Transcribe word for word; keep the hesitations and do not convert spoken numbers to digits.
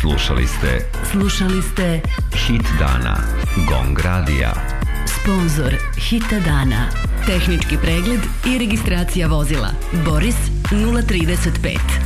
Slušali ste Slušali ste Hit dana Gong Radija. Sponzor Hita dana. Tehnički pregled i registracija vozila Boris nula trideset pet.